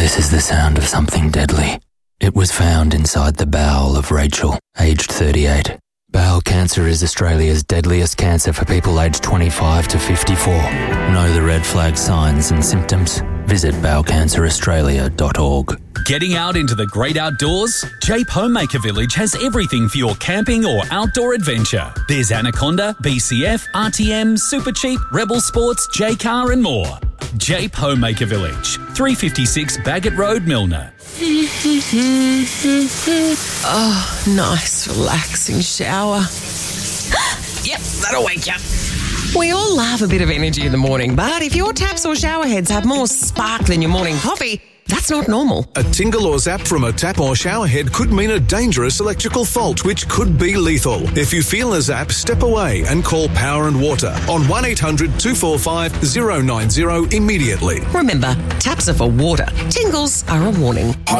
This is the sound of something deadly. It was found inside the bowel of Rachel, aged 38. Bowel cancer is Australia's deadliest cancer for people aged 25 to 54. Know the red flag signs and symptoms? Visit bowelcanceraustralia.org. Getting out into the great outdoors? Jape Homemaker Village has everything for your camping or outdoor adventure. There's Anaconda, BCF, RTM, Supercheap, Rebel Sports, J-Car and more. Jape Homemaker Village, 356 Bagot Road, Milner. Oh, nice relaxing shower. Yep, that'll wake you up. We all love a bit of energy in the morning, but if your taps or shower heads have more spark than your morning coffee, that's not normal. A tingle or zap from a tap or shower head could mean a dangerous electrical fault, which could be lethal. If you feel a zap, step away and call Power and Water on 1800-245-090 immediately. Remember, taps are for water. Tingles are a warning.